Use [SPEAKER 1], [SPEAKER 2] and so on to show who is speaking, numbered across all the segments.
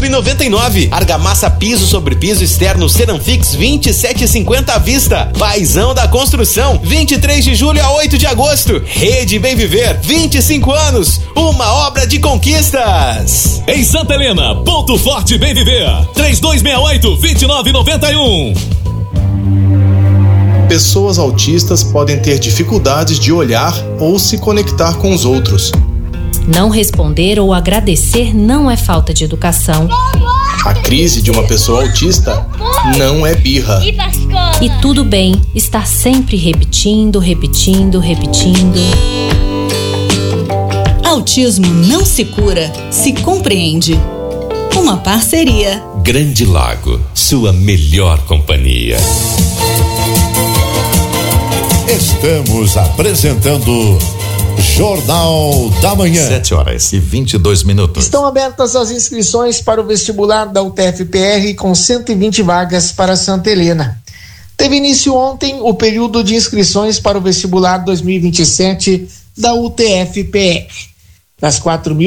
[SPEAKER 1] 24,99. Argamassa piso sobre piso externo Ceramfix 27,50 à vista. Paizão da Construção, 23 de julho a 8 de agosto. Rede Bem Viver, 25 anos, uma obra de conquistas.
[SPEAKER 2] Em Santa Helena, Ponto Forte Bem Viver, 3268-2991.
[SPEAKER 3] Pessoas autistas podem ter dificuldades de olhar ou se conectar com os outros.
[SPEAKER 4] Não responder ou agradecer não é falta de educação.
[SPEAKER 3] A crise de uma pessoa autista não é birra.
[SPEAKER 4] E tudo bem estar sempre repetindo.
[SPEAKER 5] Autismo não se cura, se compreende. Uma parceria.
[SPEAKER 2] Grande Lago, sua melhor companhia.
[SPEAKER 6] Estamos apresentando Jornal da Manhã.
[SPEAKER 7] 7h22.
[SPEAKER 8] Estão abertas as inscrições para o vestibular da UTF-PR com 120 vagas para Santa Helena. Teve início ontem o período de inscrições para o vestibular 2027 da UTF-PR. Das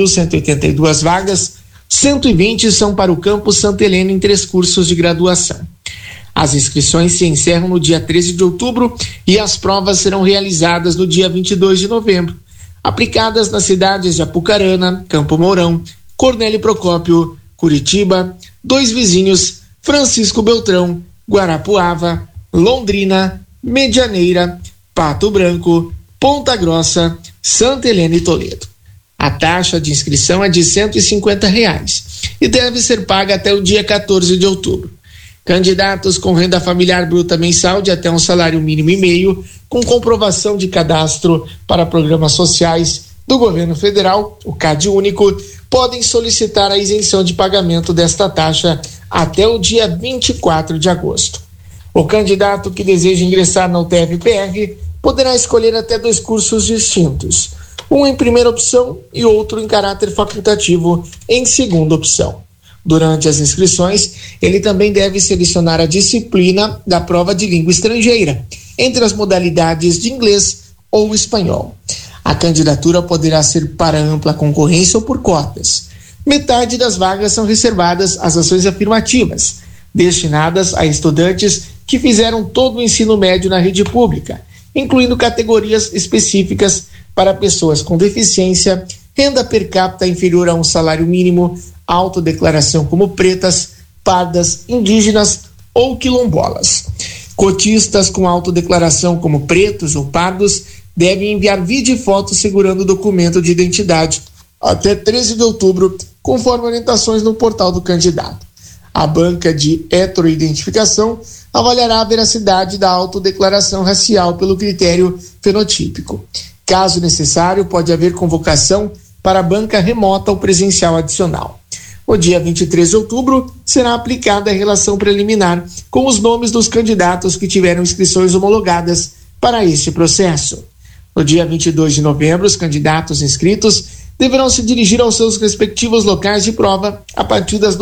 [SPEAKER 8] 4.182 vagas, 120 são para o campus Santa Helena em 3 cursos de graduação. As inscrições se encerram no dia 13 de outubro e as provas serão realizadas no dia 22 de novembro, aplicadas nas cidades de Apucarana, Campo Mourão, Cornélio Procópio, Curitiba, Dois Vizinhos, Francisco Beltrão, Guarapuava, Londrina, Medianeira, Pato Branco, Ponta Grossa, Santa Helena e Toledo. A taxa de inscrição é de R$150 e deve ser paga até o dia 14 de outubro. Candidatos com renda familiar bruta mensal de até um salário mínimo e meio, com comprovação de cadastro para programas sociais do governo federal, o CadÚnico, podem solicitar a isenção de pagamento desta taxa até o dia 24 de agosto. O candidato que deseja ingressar na UTF-PR poderá escolher até 2 cursos distintos, um em primeira opção e outro em caráter facultativo em segunda opção. Durante as inscrições, ele também deve selecionar a disciplina da prova de língua estrangeira, entre as modalidades de inglês ou espanhol. A candidatura poderá ser para ampla concorrência ou por cotas. Metade das vagas são reservadas às ações afirmativas, destinadas a estudantes que fizeram todo o ensino médio na rede pública, incluindo categorias específicas para pessoas com deficiência, renda per capita inferior a um salário mínimo, autodeclaração como pretas, pardas, indígenas ou quilombolas. Cotistas com autodeclaração como pretos ou pardos devem enviar vídeo e foto segurando o documento de identidade até 13 de outubro, conforme orientações no portal do candidato. A banca de heteroidentificação avaliará a veracidade da autodeclaração racial pelo critério fenotípico. Caso necessário, pode haver convocação para a banca remota ou presencial adicional. No dia 23 de outubro, será aplicada a relação preliminar com os nomes dos candidatos que tiveram inscrições homologadas para este processo. No dia 22 de novembro, os candidatos inscritos deverão se dirigir aos seus respectivos locais de prova a partir das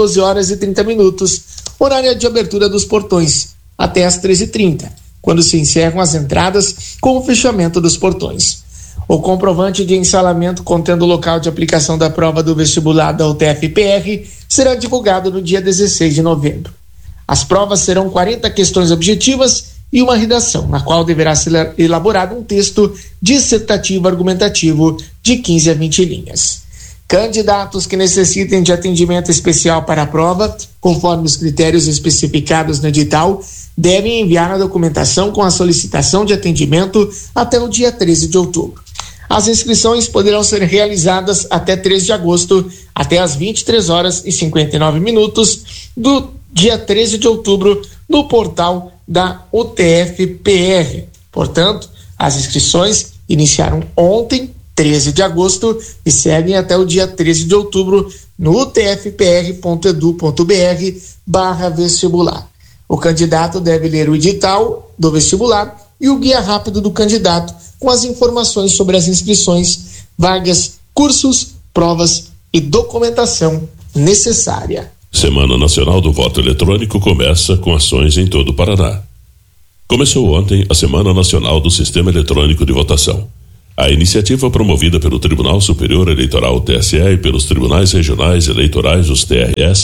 [SPEAKER 8] 12h30, horário de abertura dos portões, até às 13h30, quando se encerram as entradas com o fechamento dos portões. O comprovante de ensalamento contendo o local de aplicação da prova do vestibular da UTF-PR será divulgado no dia 16 de novembro. As provas serão 40 questões objetivas e uma redação, na qual deverá ser elaborado um texto dissertativo argumentativo de 15 a 20 linhas. Candidatos que necessitem de atendimento especial para a prova, conforme os critérios especificados no edital, devem enviar a documentação com a solicitação de atendimento até o dia 13 de outubro. As inscrições poderão ser realizadas até 3 de agosto, até às 23h59 do dia 13 de outubro, no portal da UTF-PR. Portanto, as inscrições iniciaram ontem, 13 de agosto, e seguem até o dia 13 de outubro no utfpr.edu.br/vestibular. O candidato deve ler o edital do vestibular e o guia rápido do candidato com as informações sobre as inscrições, vagas, cursos, provas e documentação necessária.
[SPEAKER 9] Semana Nacional do Voto Eletrônico começa com ações em todo o Paraná. Começou ontem a Semana Nacional do Sistema Eletrônico de Votação. A iniciativa promovida pelo Tribunal Superior Eleitoral TSE e pelos Tribunais Regionais Eleitorais, os TRS,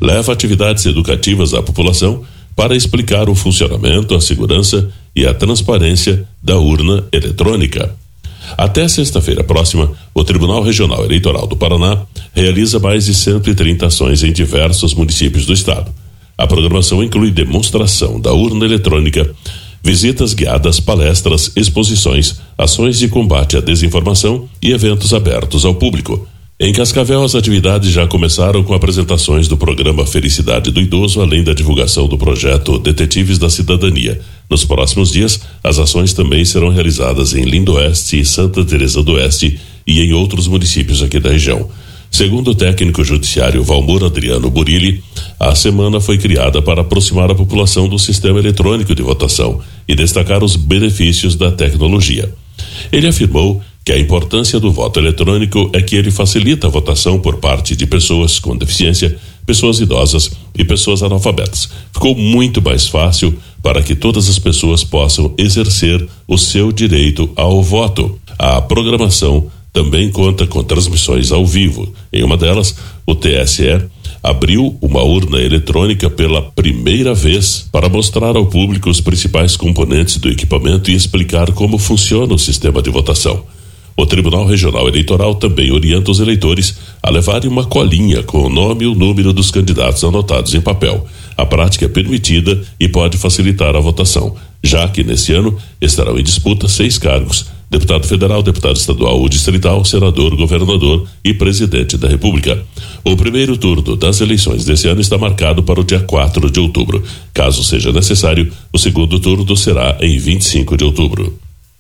[SPEAKER 9] leva atividades educativas à população para explicar o funcionamento, a segurança e a transparência da urna eletrônica. Até sexta-feira próxima, o Tribunal Regional Eleitoral do Paraná realiza mais de 130 ações em diversos municípios do estado. A programação inclui demonstração da urna eletrônica, visitas guiadas, palestras, exposições, ações de combate à desinformação e eventos abertos ao público. Em Cascavel, as atividades já começaram com apresentações do programa Felicidade do Idoso, além da divulgação do projeto Detetives da Cidadania. Nos próximos dias, as ações também serão realizadas em Lindoeste e Santa Teresa do Oeste e em outros municípios aqui da região. Segundo o técnico judiciário Valmor Adriano Burilli, a semana foi criada para aproximar a população do sistema eletrônico de votação e destacar os benefícios da tecnologia. Ele afirmou que a importância do voto eletrônico é que ele facilita a votação por parte de pessoas com deficiência, pessoas idosas e pessoas analfabetas. Ficou muito mais fácil para que todas as pessoas possam exercer o seu direito ao voto. A programação também conta com transmissões ao vivo. Em uma delas, o TSE abriu uma urna eletrônica pela primeira vez para mostrar ao público os principais componentes do equipamento e explicar como funciona o sistema de votação. O Tribunal Regional Eleitoral também orienta os eleitores a levarem uma colinha com o nome e o número dos candidatos anotados em papel. A prática é permitida e pode facilitar a votação, já que nesse ano estarão em disputa 6 cargos: deputado federal, deputado estadual ou distrital, senador, governador e presidente da República. O primeiro turno das eleições desse ano está marcado para o dia 4 de outubro. Caso seja necessário, o segundo turno será em 25 de outubro.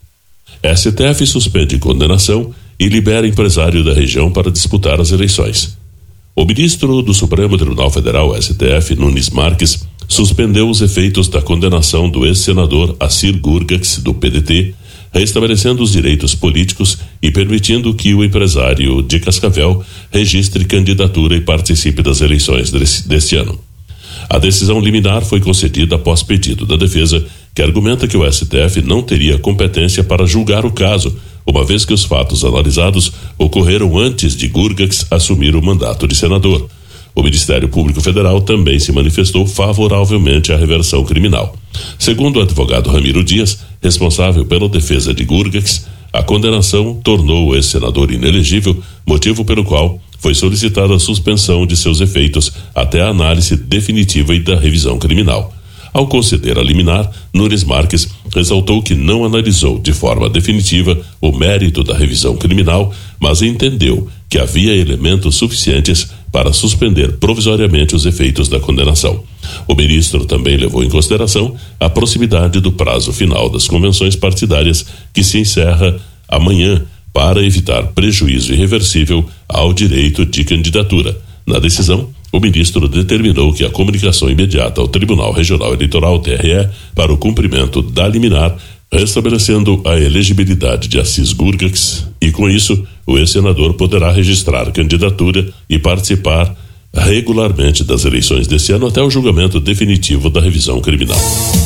[SPEAKER 9] STF suspende condenação e libera empresário da região para disputar as eleições. O ministro do Supremo Tribunal Federal, STF, Nunes Marques, suspendeu os efeitos da condenação do ex-senador Assir Gurgax, do PDT, restabelecendo os direitos políticos e permitindo que o empresário de Cascavel registre candidatura e participe das eleições deste ano. A decisão liminar foi concedida após pedido da defesa, que argumenta que o STF não teria competência para julgar o caso, uma vez que os fatos analisados ocorreram antes de Gurgax assumir o mandato de senador. O Ministério Público Federal também se manifestou favoravelmente à reversão criminal. Segundo o advogado Ramiro Dias, responsável pela defesa de Gurgax, a condenação tornou o ex-senador inelegível, motivo pelo qual foi solicitada a suspensão de seus efeitos até a análise definitiva e da revisão criminal. Ao conceder a liminar, Nunes Marques ressaltou que não analisou de forma definitiva o mérito da revisão criminal, mas entendeu que havia elementos suficientes para suspender provisoriamente os efeitos da condenação. O ministro também levou em consideração a proximidade do prazo final das convenções partidárias, que se encerra amanhã, para evitar prejuízo irreversível ao direito de candidatura. Na decisão, o ministro determinou que a comunicação imediata ao Tribunal Regional Eleitoral, TRE, para o cumprimento da liminar, restabelecendo a elegibilidade de Assis Gurgax, e com isso, o ex-senador poderá registrar candidatura e participar regularmente das eleições desse ano até o julgamento definitivo da revisão criminal.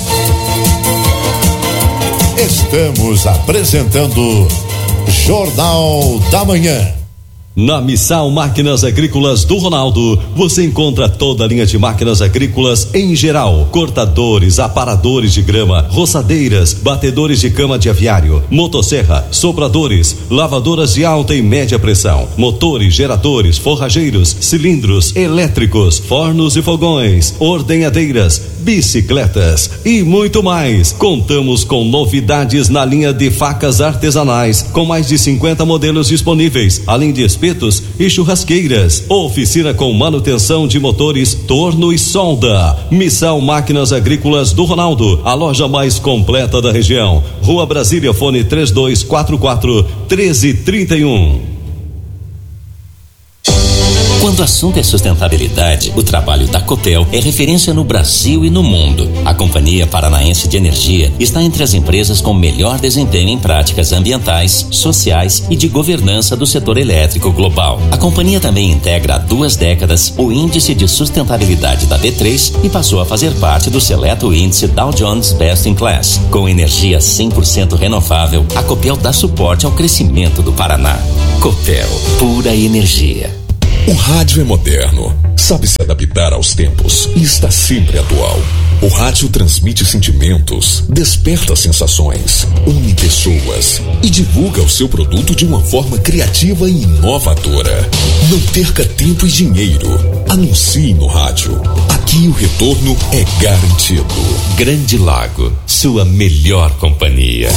[SPEAKER 6] Estamos apresentando Jornal da Manhã.
[SPEAKER 10] Na Missal Máquinas Agrícolas do Ronaldo, você encontra toda a linha de máquinas agrícolas em geral: cortadores, aparadores de grama, roçadeiras, batedores de cama de aviário, motosserra, sopradores, lavadoras de alta e média pressão, motores, geradores, forrageiros, cilindros elétricos, fornos e fogões, ordenhadeiras, bicicletas e muito mais. Contamos com novidades na linha de facas artesanais, com mais de 50 modelos disponíveis, além de espetos e churrasqueiras. Oficina com manutenção de motores, torno e solda. Missal Máquinas Agrícolas do Ronaldo, a loja mais completa da região. Rua Brasília, fone 3244-1331.
[SPEAKER 11] Quando o assunto é sustentabilidade, o trabalho da Copel é referência no Brasil e no mundo. A Companhia Paranaense de Energia está entre as empresas com melhor desempenho em práticas ambientais, sociais e de governança do setor elétrico global. A companhia também integra há 2 décadas o Índice de Sustentabilidade da B3 e passou a fazer parte do seleto índice Dow Jones Best in Class. Com energia 100% renovável, a Copel dá suporte ao crescimento do Paraná. Copel, pura energia.
[SPEAKER 12] O rádio é moderno, sabe se adaptar aos tempos e está sempre atual. O rádio transmite sentimentos, desperta sensações, une pessoas e divulga o seu produto de uma forma criativa e inovadora. Não perca tempo e dinheiro. Anuncie no rádio. Aqui o retorno é garantido.
[SPEAKER 2] Grande Lago, sua melhor companhia.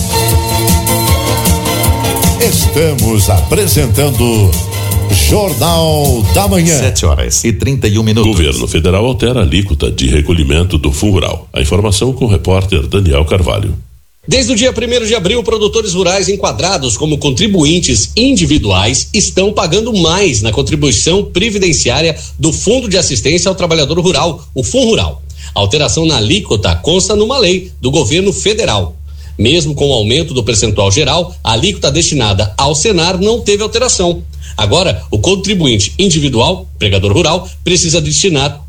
[SPEAKER 6] Estamos apresentando Jornal da Manhã.
[SPEAKER 7] 7h31.
[SPEAKER 9] Governo federal altera a alíquota de recolhimento do Fundo Rural. A informação com o repórter Daniel Carvalho.
[SPEAKER 13] Desde o dia 1º de abril, produtores rurais enquadrados como contribuintes individuais estão pagando mais na contribuição previdenciária do Fundo de Assistência ao Trabalhador Rural, o FUNRURAL. A alteração na alíquota consta numa lei do governo federal. Mesmo com o aumento do percentual geral, a alíquota destinada ao Senar não teve alteração. Agora, o contribuinte individual, empregador rural, precisa destinar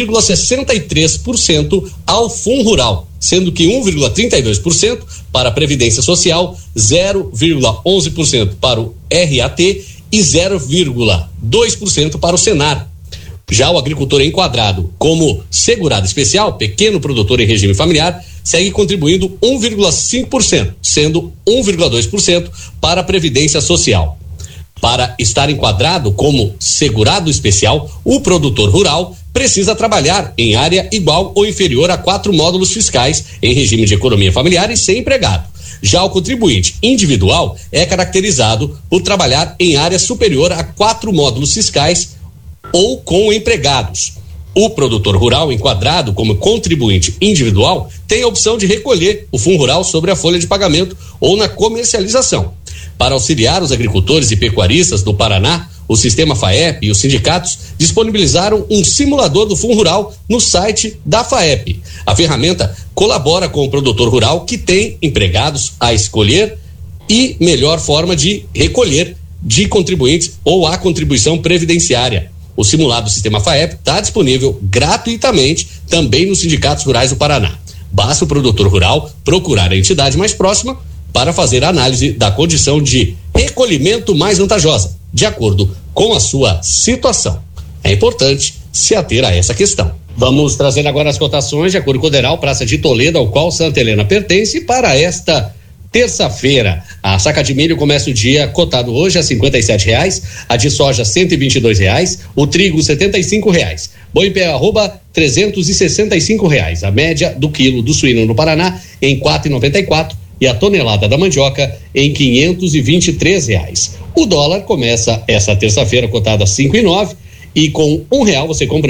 [SPEAKER 13] 1,63% ao FUNRURAL, sendo que 1,32% para a Previdência Social, 0,11% para o RAT e 0,2% para o Senar. Já o agricultor enquadrado como segurado especial, pequeno produtor em regime familiar, segue contribuindo 1,5%, sendo 1,2% para a Previdência Social. Para estar enquadrado como segurado especial, o produtor rural precisa trabalhar em área igual ou inferior a 4 módulos fiscais em regime de economia familiar e sem empregado. Já o contribuinte individual é caracterizado por trabalhar em área superior a 4 módulos fiscais ou com empregados. O produtor rural enquadrado como contribuinte individual tem a opção de recolher o Fundo Rural sobre a folha de pagamento ou na comercialização. Para auxiliar os agricultores e pecuaristas do Paraná, o Sistema FAEP e os sindicatos disponibilizaram um simulador do Fundo Rural no site da FAEP. A ferramenta colabora com o produtor rural que tem empregados a escolher e melhor forma de recolher de contribuintes ou a contribuição previdenciária. O simulado do Sistema FAEP está disponível gratuitamente também nos sindicatos rurais do Paraná. Basta o produtor rural procurar a entidade mais próxima para fazer a análise da condição de recolhimento mais vantajosa, de acordo com a sua situação. É importante se ater a essa questão. Vamos trazer agora as cotações de acordo com o Coderal, Praça de Toledo, ao qual Santa Helena pertence, para esta terça-feira. A saca de milho começa o dia cotado hoje a R$57, a de soja R$122, o trigo R$75, boi pé arroba R$365, a média do quilo do suíno no Paraná em R$4,94 e a tonelada da mandioca em R$523. O dólar começa essa terça-feira cotado a 5,09 e com R$1 você compra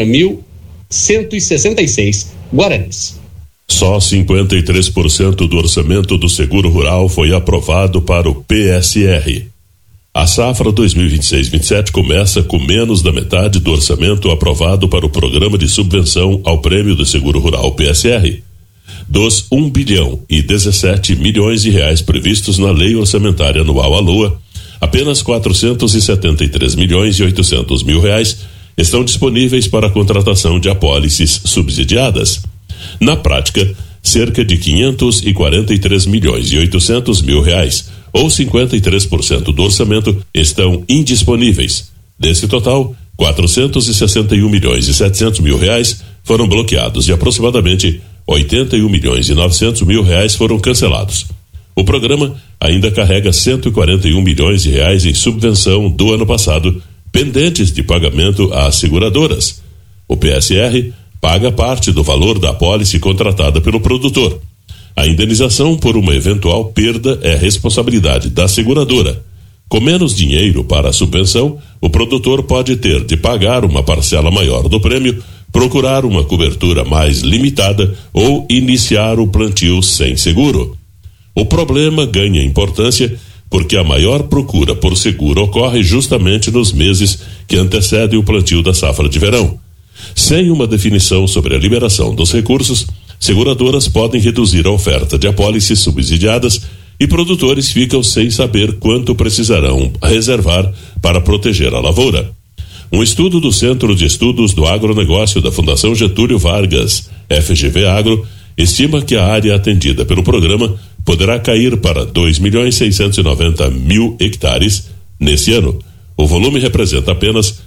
[SPEAKER 13] 1.166 guaranis.
[SPEAKER 9] Só 53% do orçamento do seguro rural foi aprovado para o PSR. A safra 2026-27 começa com menos da metade do orçamento aprovado para o programa de subvenção ao prêmio do seguro rural PSR. Dos 1 bilhão e 17 milhões de reais previstos na lei orçamentária anual à LOA, apenas 473 milhões e 800 mil reais estão disponíveis para a contratação de apólices subsidiadas. Na prática, cerca de 543 milhões e 800 mil reais, ou 53% do orçamento, estão indisponíveis. Desse total, 461 milhões e 700 mil reais foram bloqueados e aproximadamente 81 milhões e 900 mil reais foram cancelados. O programa ainda carrega 141 milhões de reais em subvenção do ano passado, pendentes de pagamento às seguradoras. O PSR paga parte do valor da apólice contratada pelo produtor. A indenização por uma eventual perda é responsabilidade da seguradora. Com menos dinheiro para a subvenção, o produtor pode ter de pagar uma parcela maior do prêmio, procurar uma cobertura mais limitada ou iniciar o plantio sem seguro. O problema ganha importância porque a maior procura por seguro ocorre justamente nos meses que antecedem o plantio da safra de verão. Sem uma definição sobre a liberação dos recursos, seguradoras podem reduzir a oferta de apólices subsidiadas e produtores ficam sem saber quanto precisarão reservar para proteger a lavoura. Um estudo do Centro de Estudos do Agronegócio da Fundação Getúlio Vargas, FGV Agro, estima que a área atendida pelo programa poderá cair para 2.690.000 hectares nesse ano. O volume representa apenas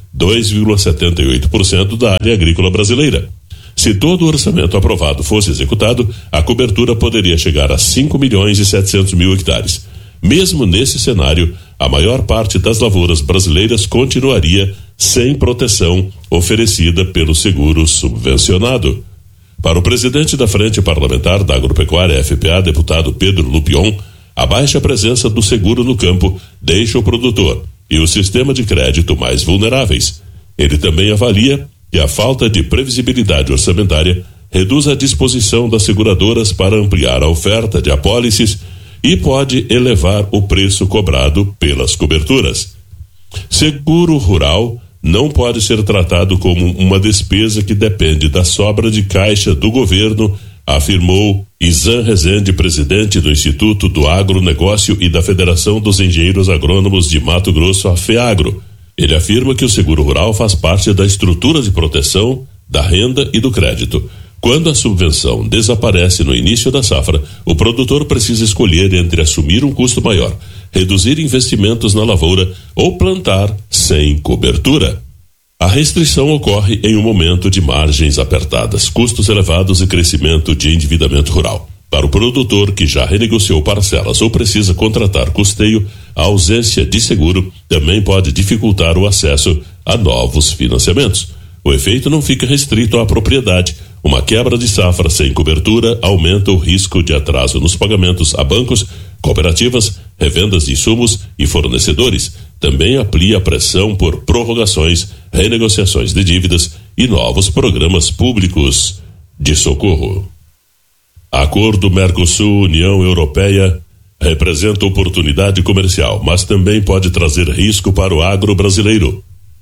[SPEAKER 9] 2,78% da área agrícola brasileira. Se todo o orçamento aprovado fosse executado, a cobertura poderia chegar a 5.700.000 hectares. Mesmo nesse cenário, a maior parte das lavouras brasileiras continuaria sem proteção oferecida pelo seguro subvencionado. Para o presidente da Frente Parlamentar da Agropecuária FPA, deputado Pedro Lupion, a baixa presença do seguro no campo deixa o produtor e o sistema de crédito mais vulneráveis. Ele também avalia que a falta de previsibilidade orçamentária reduz a disposição das seguradoras para ampliar a oferta de apólices e pode elevar o preço cobrado pelas coberturas. Seguro rural não pode ser tratado como uma despesa que depende da sobra de caixa do governo, afirmou Izan Rezende, presidente do Instituto do Agronegócio e da Federação dos Engenheiros Agrônomos de Mato Grosso, a FEAGRO. Ele afirma que o seguro rural faz parte da estrutura de proteção da renda e do crédito. Quando a subvenção desaparece no início da safra, o produtor precisa escolher entre assumir um custo maior, reduzir investimentos na lavoura ou plantar sem cobertura. A restrição ocorre em um momento de margens apertadas, custos elevados e crescimento de endividamento rural. Para o produtor que já renegociou parcelas ou precisa contratar custeio, a ausência de seguro também pode dificultar o acesso a novos financiamentos. O efeito não fica restrito à propriedade. Uma quebra de safra sem cobertura aumenta o risco de atraso nos pagamentos a bancos, cooperativas, revendas de insumos e fornecedores. Também amplia a pressão por prorrogações, renegociações de dívidas e novos programas públicos de socorro. Acordo Mercosul-União Europeia representa oportunidade comercial, mas também pode trazer risco para o agro brasileiro.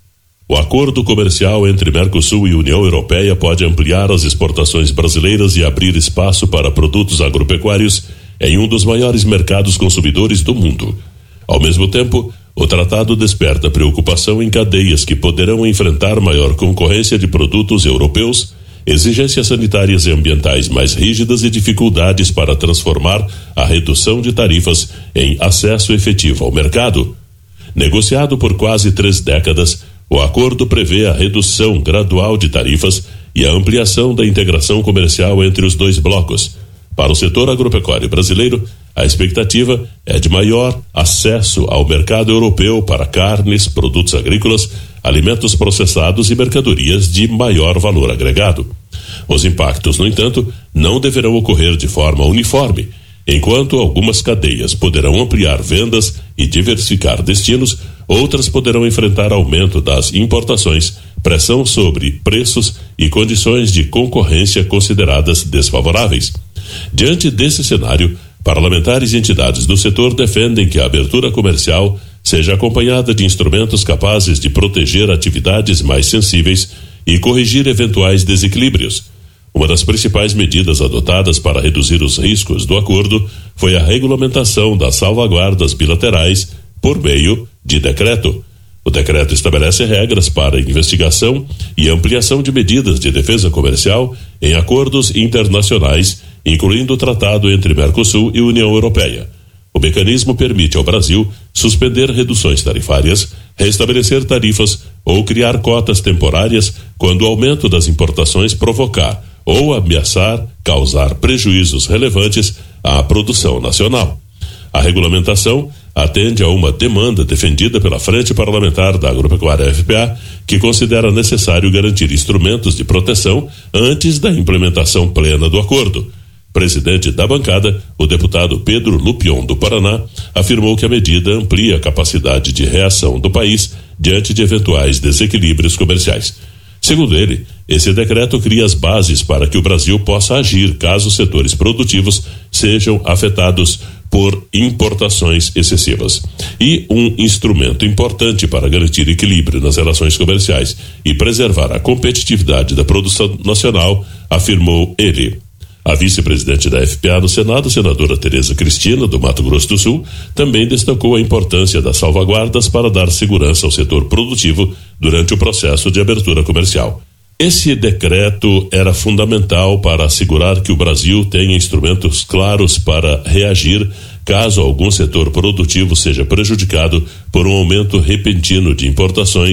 [SPEAKER 9] O acordo comercial entre Mercosul e União Europeia pode ampliar as exportações brasileiras e abrir espaço para produtos agropecuários em um dos maiores mercados consumidores do mundo. Ao mesmo tempo, o tratado desperta preocupação em cadeias que poderão enfrentar maior concorrência de produtos europeus, exigências sanitárias e ambientais mais rígidas e dificuldades para transformar a redução de tarifas em acesso efetivo ao mercado. Negociado por quase 3 décadas, o acordo prevê a redução gradual de tarifas e a ampliação da integração comercial entre os dois blocos. Para o setor agropecuário brasileiro, a expectativa é de maior acesso ao mercado europeu para carnes, produtos agrícolas, alimentos processados e mercadorias de maior valor agregado. Os impactos, no entanto, não deverão ocorrer de forma uniforme. Enquanto algumas cadeias poderão ampliar vendas e diversificar destinos, outras poderão enfrentar aumento das importações, pressão sobre preços e condições de concorrência consideradas desfavoráveis. Diante desse cenário, parlamentares e entidades do setor defendem que a abertura comercial seja acompanhada de instrumentos capazes de proteger atividades mais sensíveis e corrigir eventuais desequilíbrios. Uma das principais medidas adotadas para reduzir os riscos do acordo foi a regulamentação das salvaguardas bilaterais por meio de decreto. O decreto estabelece regras para investigação e ampliação de medidas de defesa comercial em acordos internacionais, incluindo o tratado entre Mercosul e União Europeia. O mecanismo permite ao Brasil suspender reduções tarifárias, restabelecer tarifas ou criar cotas temporárias quando o aumento das importações provocar ou ameaçar causar prejuízos relevantes à produção nacional. A regulamentação atende a uma demanda defendida pela Frente Parlamentar da Agropecuária FPA, que considera necessário garantir instrumentos de proteção antes da implementação plena do acordo. Presidente da bancada, o deputado Pedro Lupion, do Paraná, afirmou que a medida amplia a capacidade de reação do país diante de eventuais desequilíbrios comerciais. Segundo ele, esse decreto cria as bases para que o Brasil possa agir caso os setores produtivos sejam afetados por importações excessivas. E um instrumento importante para garantir equilíbrio nas relações comerciais e preservar a competitividade da produção nacional, afirmou ele. A vice-presidente da FPA no Senado, senadora Tereza Cristina, do Mato Grosso do Sul, também destacou a importância das salvaguardas para dar segurança ao setor produtivo durante o processo de abertura comercial. Esse decreto era fundamental para assegurar que o Brasil tenha instrumentos claros para reagir caso algum setor produtivo seja prejudicado por um aumento repentino de importações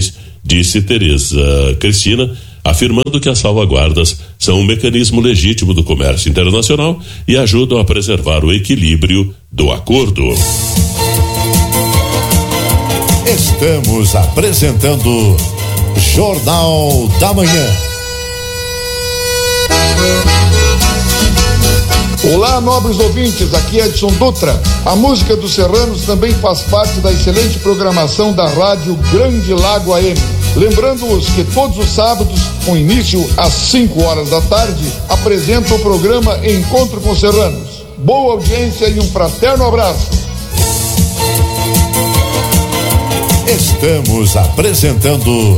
[SPEAKER 9] disse Tereza Cristina, afirmando que as salvaguardas são um mecanismo legítimo do comércio internacional e ajudam a preservar o equilíbrio do acordo.
[SPEAKER 6] Estamos apresentando Jornal da Manhã.
[SPEAKER 14] Olá, nobres ouvintes, aqui é Edson Dutra. A música dos Serranos também faz parte da excelente programação da rádio Grande Lago AM. Lembrando-os que todos os sábados, com início às 5 horas da tarde, apresenta o programa Encontro com Serranos. Boa audiência e um fraterno abraço.
[SPEAKER 6] Estamos apresentando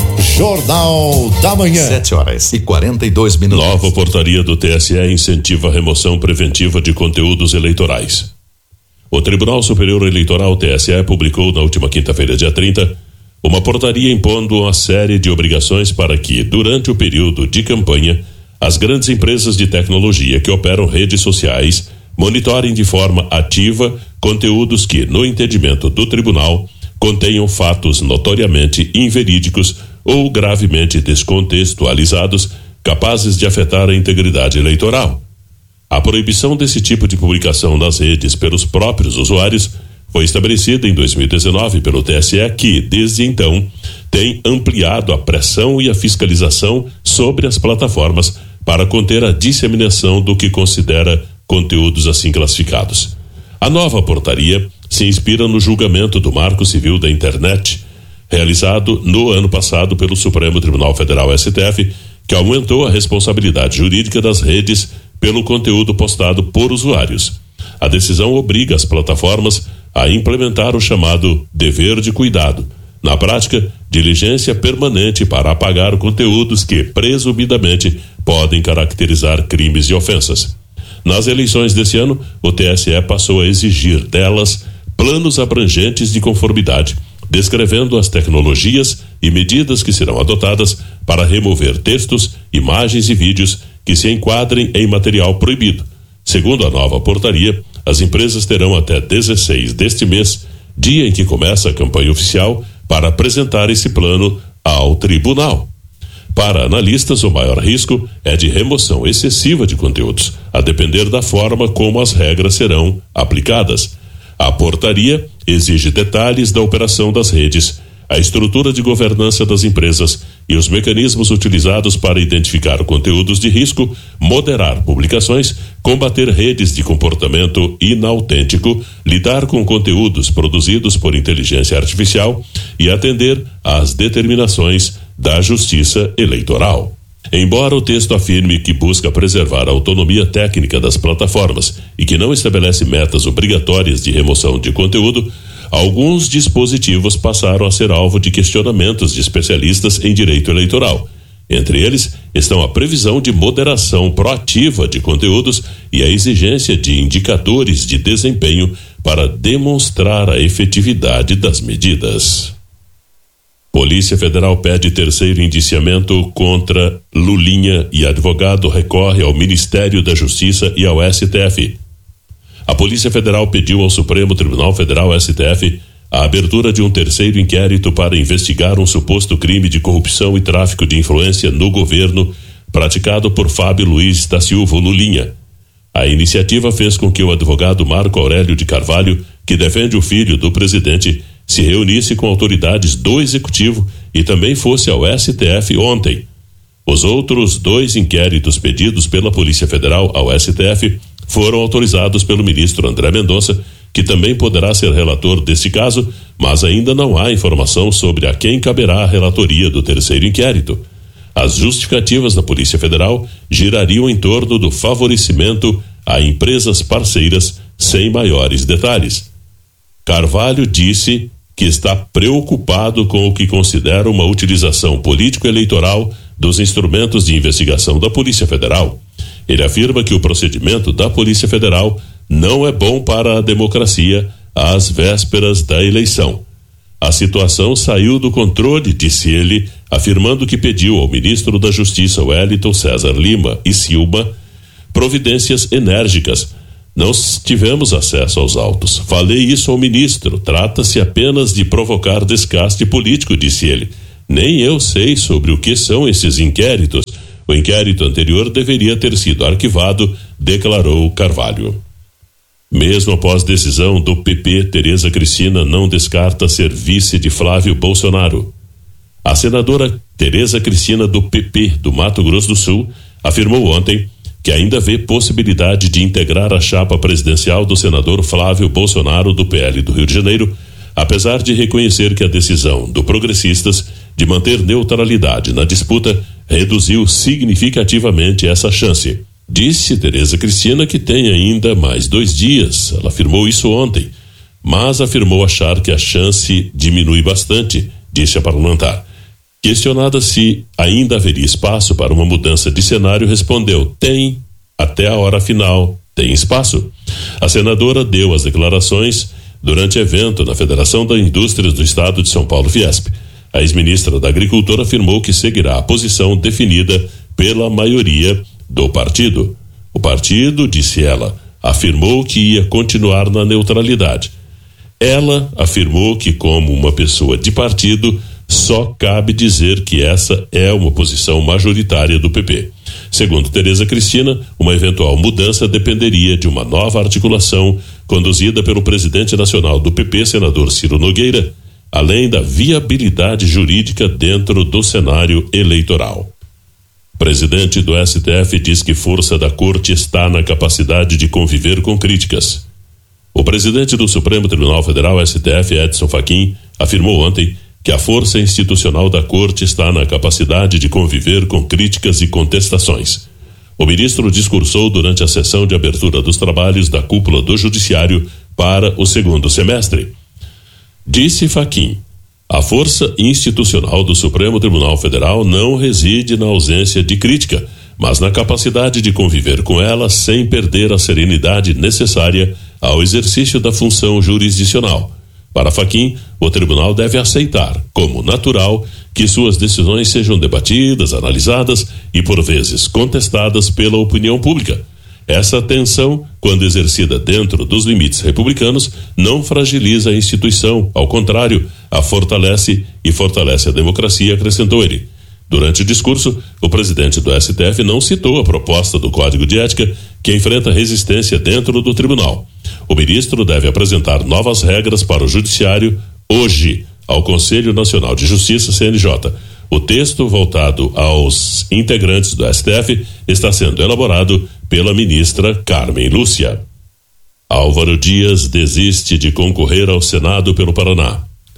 [SPEAKER 6] Jornal da Manhã.
[SPEAKER 7] 7h42.
[SPEAKER 9] Nova portaria do TSE incentiva a remoção preventiva de conteúdos eleitorais. O Tribunal Superior Eleitoral, TSE, publicou na última quinta-feira, dia 30, uma portaria impondo uma série de obrigações para que, durante o período de campanha, as grandes empresas de tecnologia que operam redes sociais monitorem de forma ativa conteúdos que, no entendimento do tribunal, contenham fatos notoriamente inverídicos ou gravemente descontextualizados, capazes de afetar a integridade eleitoral. A proibição desse tipo de publicação nas redes pelos próprios usuários foi estabelecida em 2019 pelo TSE, que, desde então, tem ampliado a pressão e a fiscalização sobre as plataformas para conter a disseminação do que considera conteúdos assim classificados. A nova portaria se inspira no julgamento do Marco Civil da Internet, realizado no ano passado pelo Supremo Tribunal Federal, STF, que aumentou a responsabilidade jurídica das redes pelo conteúdo postado por usuários. A decisão obriga as plataformas a implementar o chamado dever de cuidado, na prática, diligência permanente para apagar conteúdos que, presumidamente, podem caracterizar crimes e ofensas. Nas eleições desse ano, o TSE passou a exigir delas planos abrangentes de conformidade, descrevendo as tecnologias e medidas que serão adotadas para remover textos, imagens e vídeos que se enquadrem em material proibido. Segundo a nova portaria, as empresas terão até 16 deste mês, dia em que começa a campanha oficial, para apresentar esse plano ao tribunal. Para analistas, o maior risco é de remoção excessiva de conteúdos, a depender da forma como as regras serão aplicadas. A portaria exige detalhes da operação das redes, a estrutura de governança das empresas e os mecanismos utilizados para identificar conteúdos de risco, moderar publicações, combater redes de comportamento inautêntico, lidar com conteúdos produzidos por inteligência artificial e atender às determinações da Justiça Eleitoral. Embora o texto afirme que busca preservar a autonomia técnica das plataformas e que não estabelece metas obrigatórias de remoção de conteúdo, alguns dispositivos passaram a ser alvo de questionamentos de especialistas em direito eleitoral. Entre eles estão a previsão de moderação proativa de conteúdos e a exigência de indicadores de desempenho para demonstrar a efetividade das medidas. Polícia Federal pede terceiro indiciamento contra Lulinha e advogado recorre ao Ministério da Justiça e ao STF. A Polícia Federal pediu ao Supremo Tribunal Federal, STF, a abertura de um terceiro inquérito para investigar um suposto crime de corrupção e tráfico de influência no governo praticado por Fábio Luiz da Silva Lulinha. A iniciativa fez com que o advogado Marco Aurélio de Carvalho, que defende o filho do presidente, se reunisse com autoridades do Executivo e também fosse ao STF ontem. Os outros 2 inquéritos pedidos pela Polícia Federal ao STF foram autorizados pelo ministro André Mendonça, que também poderá ser relator desse caso, mas ainda não há informação sobre a quem caberá a relatoria do terceiro inquérito. As justificativas da Polícia Federal girariam em torno do favorecimento a empresas parceiras, sem maiores detalhes. Carvalho disse que está preocupado com o que considera uma utilização político-eleitoral dos instrumentos de investigação da Polícia Federal. Ele afirma que o procedimento da Polícia Federal não é bom para a democracia às vésperas da eleição. A situação saiu do controle, disse ele, afirmando que pediu ao ministro da Justiça, Wellington César Lima e Silva, providências enérgicas. Não tivemos acesso aos autos. Falei isso ao ministro. Trata-se apenas de provocar desgaste político, disse ele. Nem eu sei sobre o que são esses inquéritos. O inquérito anterior deveria ter sido arquivado, declarou Carvalho. Mesmo após decisão do PP, Tereza Cristina não descarta ser vice de Flávio Bolsonaro. A senadora Tereza Cristina do PP do Mato Grosso do Sul afirmou ontem que ainda vê possibilidade de integrar a chapa presidencial do senador Flávio Bolsonaro do PL do Rio de Janeiro, apesar de reconhecer que a decisão do Progressistas de manter neutralidade na disputa reduziu significativamente essa chance. Disse Tereza Cristina que tem ainda mais 2 dias. Ela afirmou isso ontem, mas afirmou achar que a chance diminui bastante, disse a parlamentar. Questionada se ainda haveria espaço para uma mudança de cenário, respondeu: tem, até a hora final, tem espaço. A senadora deu as declarações durante evento na Federação da Indústrias do Estado de São Paulo, Fiesp. A ex-ministra da Agricultura afirmou que seguirá a posição definida pela maioria do partido. O partido, disse ela, afirmou que ia continuar na neutralidade. Ela afirmou que, como uma pessoa de partido, só cabe dizer que essa é uma posição majoritária do PP. Segundo Tereza Cristina, uma eventual mudança dependeria de uma nova articulação conduzida pelo presidente nacional do PP, senador Ciro Nogueira, além da viabilidade jurídica dentro do cenário eleitoral. O presidente do STF diz que força da corte está na capacidade de conviver com críticas. O presidente do Supremo Tribunal Federal, STF, Edson Fachin, afirmou ontem que a força institucional da corte está na capacidade de conviver com críticas e contestações. O ministro discursou durante a sessão de abertura dos trabalhos da cúpula do Judiciário para o segundo semestre. Disse Fachin: a força institucional do Supremo Tribunal Federal não reside na ausência de crítica, mas na capacidade de conviver com ela sem perder a serenidade necessária ao exercício da função jurisdicional. Para Fachin, o tribunal deve aceitar, como natural, que suas decisões sejam debatidas, analisadas e, por vezes, contestadas pela opinião pública. Essa tensão, quando exercida dentro dos limites republicanos, não fragiliza a instituição, ao contrário, a fortalece e fortalece a democracia, acrescentou ele. Durante o discurso, o presidente do STF não citou a proposta do Código de Ética, que enfrenta resistência dentro do tribunal. O ministro deve apresentar novas regras para o Judiciário hoje ao Conselho Nacional de Justiça, CNJ. O texto voltado aos integrantes do STF está sendo elaborado pela ministra Carmen Lúcia. Álvaro Dias desiste de concorrer ao Senado pelo Paraná.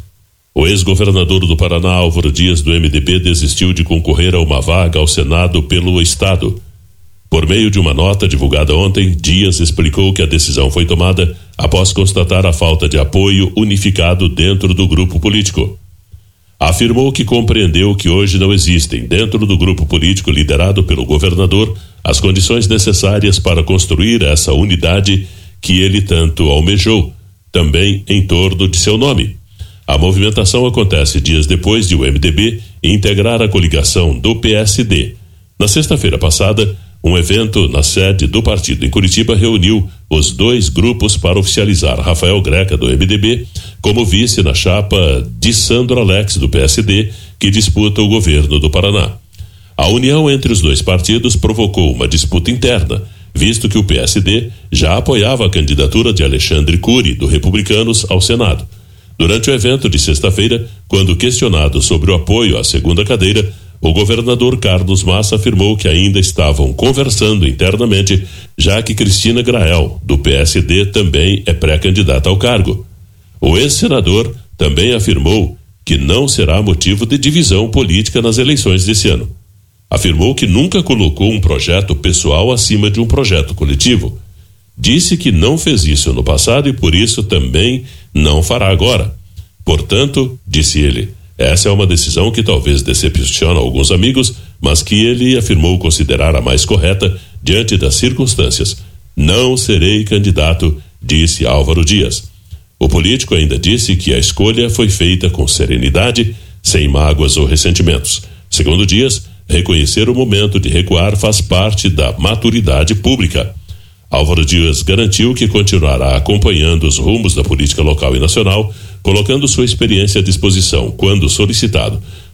[SPEAKER 9] O ex-governador do Paraná, Álvaro Dias, do MDB, desistiu de concorrer a uma vaga ao Senado pelo Estado. Por meio de uma nota divulgada ontem, Dias explicou que a decisão foi tomada após constatar a falta de apoio unificado dentro do grupo político. Afirmou que compreendeu que hoje não existem, dentro do grupo político liderado pelo governador, as condições necessárias para construir essa unidade que ele tanto almejou, também em torno de seu nome. A movimentação acontece dias depois de o MDB integrar a coligação do PSD. Na sexta-feira passada, um evento na sede do partido em Curitiba reuniu os 2 grupos para oficializar Rafael Greca, do MDB, como vice na chapa de Sandro Alex, do PSD, que disputa o governo do Paraná. A união entre os 2 partidos provocou uma disputa interna, visto que o PSD já apoiava a candidatura de Alexandre Cury, do Republicanos, ao Senado. Durante o evento de sexta-feira, quando questionado sobre o apoio à segunda cadeira, o governador Carlos Massa afirmou que ainda estavam conversando internamente, já que Cristina Grael, do PSD, também é pré-candidata ao cargo. O ex-senador também afirmou que não será motivo de divisão política nas eleições desse ano. Afirmou que nunca colocou um projeto pessoal acima de um projeto coletivo. Disse que não fez isso no passado e por isso também não fará agora. Portanto, disse ele, essa é uma decisão que talvez decepcione alguns amigos, mas que ele afirmou considerar a mais correta diante das circunstâncias. Não serei candidato, disse Álvaro Dias. O político ainda disse que a escolha foi feita com serenidade, sem mágoas ou ressentimentos. Segundo Dias, reconhecer o momento de recuar faz parte da maturidade pública. Álvaro Dias garantiu que continuará acompanhando os rumos da política local e nacional, colocando sua experiência à disposição quando solicitado.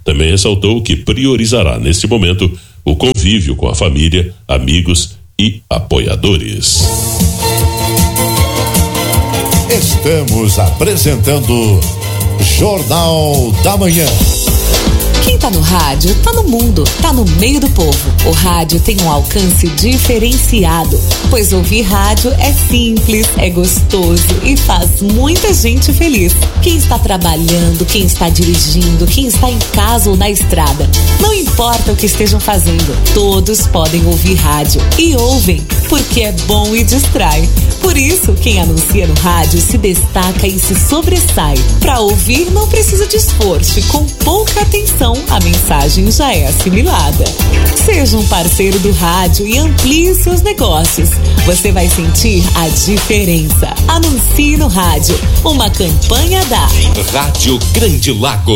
[SPEAKER 9] Também ressaltou que priorizará neste momento o convívio com a família, amigos e apoiadores.
[SPEAKER 6] Estamos apresentando Jornal da Manhã.
[SPEAKER 15] Quem tá no rádio, tá no mundo, tá no meio do povo. O rádio tem um alcance diferenciado, pois ouvir rádio é simples, é gostoso e faz muita gente feliz. Quem está trabalhando, quem está dirigindo, quem está em casa ou na estrada, não importa o que estejam fazendo, todos podem ouvir rádio e ouvem, porque é bom e distrai. Por isso, quem anuncia no rádio se destaca e se sobressai. Para ouvir não precisa de esforço e com pouca atenção a mensagem já é assimilada. Seja um parceiro do rádio e amplie seus negócios. Você vai sentir a diferença. Anuncie no rádio. Uma campanha da
[SPEAKER 2] Rádio Grande Lago.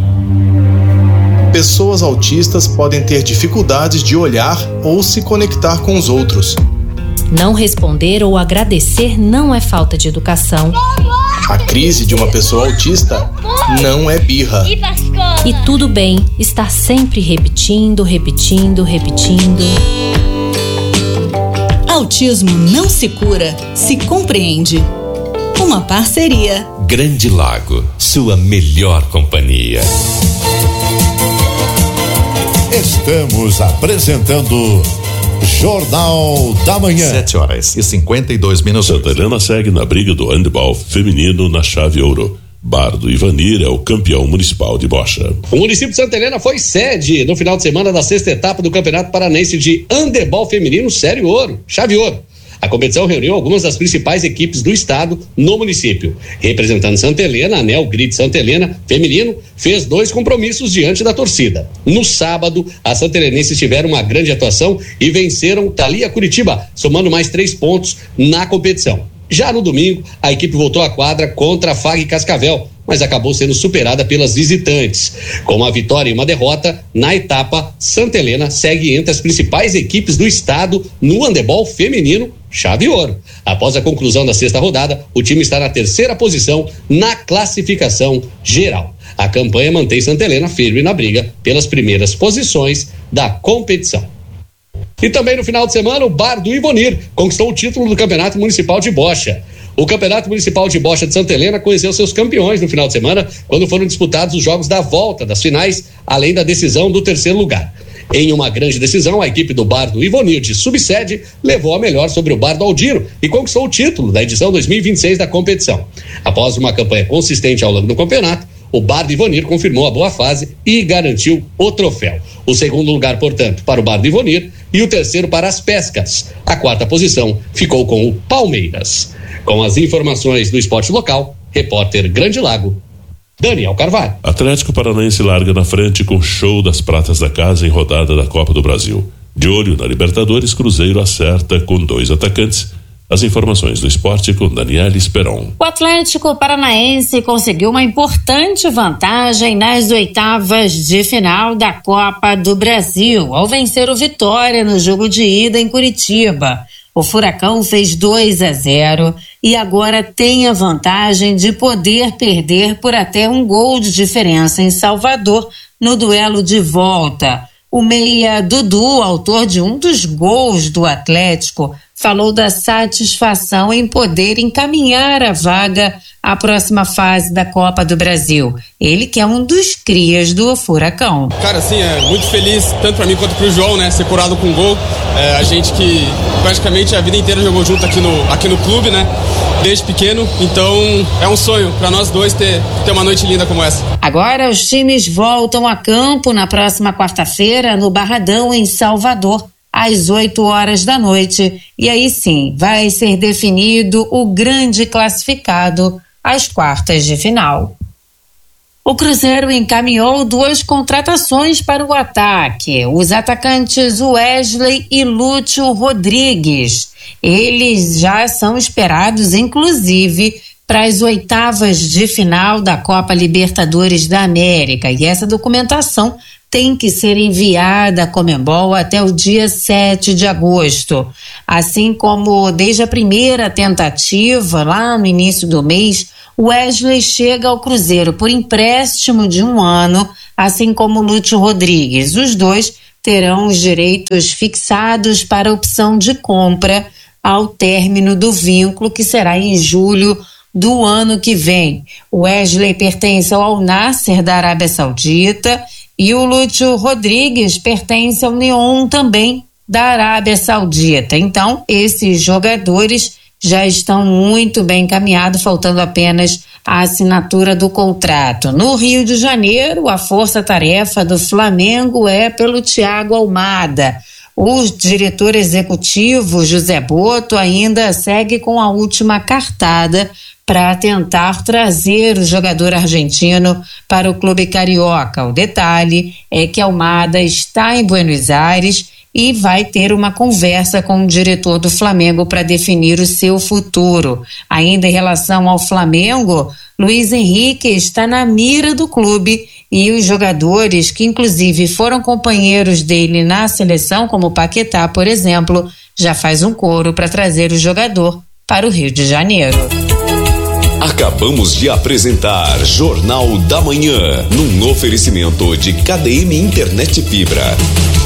[SPEAKER 3] Pessoas autistas podem ter dificuldades de olhar ou se conectar com os outros.
[SPEAKER 4] Não responder ou agradecer não é falta de educação.
[SPEAKER 3] A crise de uma pessoa autista não é birra.
[SPEAKER 4] E tudo bem estar sempre repetindo.
[SPEAKER 5] Autismo não se cura, se compreende. Uma parceria.
[SPEAKER 2] Grande Lago, sua melhor companhia.
[SPEAKER 6] Estamos apresentando Jornal da Manhã.
[SPEAKER 7] 7h52.
[SPEAKER 9] Santa Helena segue na briga do handebol feminino na chave ouro. Bar do Ivanir é o campeão municipal de bocha.
[SPEAKER 13] O município de Santa Helena foi sede no final de semana da 6ª etapa do Campeonato Paranaense de Handebol Feminino Série Ouro, chave ouro. A competição reuniu algumas das principais equipes do estado no município. Representando Santa Helena, a Anel Grid Santa Helena feminino fez 2 compromissos diante da torcida. No sábado, as santelenenses tiveram uma grande atuação e venceram Thalia Curitiba, somando mais 3 pontos na competição. Já no domingo, a equipe voltou à quadra contra a FAG Cascavel, mas acabou sendo superada pelas visitantes. Com uma vitória e uma derrota, na etapa, Santa Helena segue entre as principais equipes do estado no handebol feminino chave ouro. Após a conclusão da 6ª rodada, o time está na 3ª posição na classificação geral. A campanha mantém Santa Helena firme na briga pelas primeiras posições da competição. E também no final de semana, o Bar do Ivanir conquistou o título do Campeonato Municipal de Bocha. O Campeonato Municipal de Bocha de Santa Helena conheceu seus campeões no final de semana, quando foram disputados os jogos da volta das finais, além da decisão do 3º lugar. Em uma grande decisão, a equipe do Bar do Ivanir de subsede levou a melhor sobre o Bar do Aldiro e conquistou o título da edição 2026 da competição. Após uma campanha consistente ao longo do campeonato, o Bar do Ivanir confirmou a boa fase e garantiu o troféu. O 2º lugar, portanto, para o Bar do Ivanir e o 3º para as Pescas. A 4ª posição ficou com o Palmeiras. Com as informações do esporte local, repórter Grande Lago, Daniel Carvalho.
[SPEAKER 9] Atlético Paranaense larga na frente com show das pratas da casa em rodada da Copa do Brasil. De olho na Libertadores, Cruzeiro acerta com 2 atacantes. As informações do esporte com Daniela Esperon.
[SPEAKER 16] O Atlético Paranaense conseguiu uma importante vantagem nas oitavas de final da Copa do Brasil, ao vencer o Vitória no jogo de ida em Curitiba. O Furacão fez 2-0 e agora tem a vantagem de poder perder por até 1 gol de diferença em Salvador no duelo de volta. O meia Dudu, autor de um dos gols do Atlético, falou da satisfação em poder encaminhar a vaga à próxima fase da Copa do Brasil. Ele que é um dos crias do Furacão.
[SPEAKER 17] Cara, assim, é muito feliz, tanto pra mim quanto pro João, né? Ser curado com gol. A gente que praticamente a vida inteira jogou junto aqui no clube, né? Desde pequeno, então é um sonho pra nós dois ter uma noite linda como essa.
[SPEAKER 16] Agora os times voltam a campo na próxima quarta-feira no Barradão, em Salvador, às 8h da noite. E aí sim, vai ser definido o grande classificado às quartas de final. O Cruzeiro encaminhou 2 contratações para o ataque. Os atacantes Wesley e Lúcio Rodrigues. Eles já são esperados, inclusive, para as oitavas de final da Copa Libertadores da América. E essa documentação tem que ser enviada à Conmebol até o dia 7 de agosto. Assim como desde a primeira tentativa, lá no início do mês, Wesley chega ao Cruzeiro por empréstimo de 1 ano assim como Lúcio Rodrigues. Os dois terão os direitos fixados para opção de compra ao término do vínculo, que será em julho do ano que vem. O Wesley pertence ao Al Nassr da Arábia Saudita e o Lúcio Rodrigues pertence ao Neon também da Arábia Saudita. Então, esses jogadores já estão muito bem encaminhados, faltando apenas a assinatura do contrato. No Rio de Janeiro, a força-tarefa do Flamengo é pelo Thiago Almada. O diretor executivo, José Boto, ainda segue com a última cartada para tentar trazer o jogador argentino para o clube carioca. O detalhe é que Almada está em Buenos Aires e vai ter uma conversa com o diretor do Flamengo para definir o seu futuro. Ainda em relação ao Flamengo, Luiz Henrique está na mira do clube e os jogadores que inclusive foram companheiros dele na seleção, como o Paquetá, por exemplo, já faz um coro para trazer o jogador para o Rio de Janeiro.
[SPEAKER 12] Acabamos de apresentar Jornal da Manhã, num oferecimento de KDM Internet Fibra.